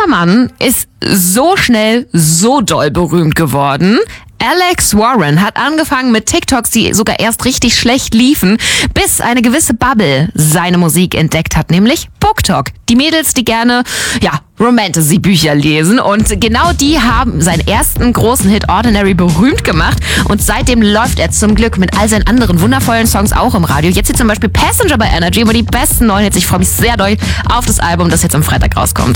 Dieser Mann ist so schnell, so doll berühmt geworden. Alex Warren hat angefangen mit TikToks, die sogar erst richtig schlecht liefen, bis eine gewisse Bubble seine Musik entdeckt hat, nämlich BookTok. Die Mädels, die gerne, Romantasy-Bücher lesen, und genau die haben seinen ersten großen Hit Ordinary berühmt gemacht, und seitdem läuft er zum Glück mit all seinen anderen wundervollen Songs auch im Radio. Jetzt hier zum Beispiel Passenger bei Energy, immer die besten neuen Hits. Ich freue mich sehr doll auf das Album, das jetzt am Freitag rauskommt.